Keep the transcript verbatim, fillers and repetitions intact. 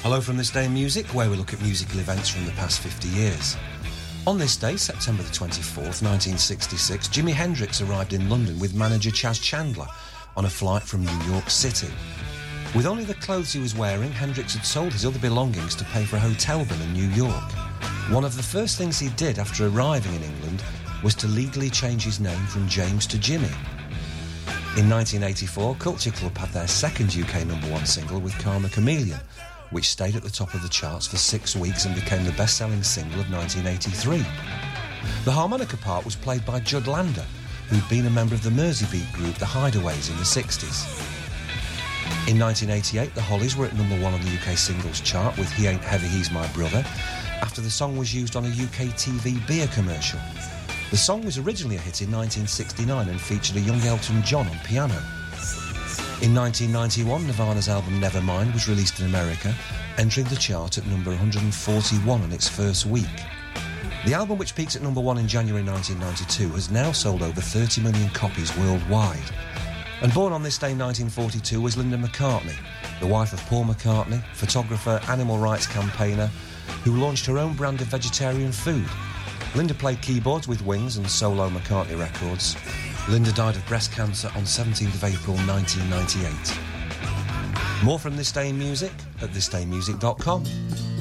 Hello from This Day in Music, where we look at musical events from the past fifty years. On this day, September the twenty-fourth, nineteen sixty-six, Jimi Hendrix arrived in London with manager Chas Chandler on a flight from New York City. With only the clothes he was wearing, Hendrix had sold his other belongings to pay for a hotel bill in New York. One of the first things he did after arriving in England was to legally change his name from James to Jimmy. In nineteen eighty-four, Culture Club had their second U K number one single with Karma Chameleon, which stayed at the top of the charts for six weeks and became the best-selling single of nineteen eighty-three. The harmonica part was played by Judd Lander, who'd been a member of the Merseybeat group The Hideaways in the sixties. In nineteen eighty-eight, the Hollies were at number one on the U K singles chart with He Ain't Heavy, He's My Brother, after the song was used on a U K T V beer commercial. The song was originally a hit in nineteen sixty-nine and featured a young Elton John on piano. In nineteen ninety-one, Nirvana's album Nevermind was released in America, entering the chart at number one hundred forty-one in its first week. The album, which peaked at number one in January nineteen ninety-two, has now sold over thirty million copies worldwide. And born on this day in nineteen forty-two was Linda McCartney, the wife of Paul McCartney, photographer, animal rights campaigner, who launched her own brand of vegetarian food. Linda played keyboards with Wings and solo McCartney records. Linda died of breast cancer on seventeenth of April nineteen ninety-eight. More from This Day in Music at this day music dot com.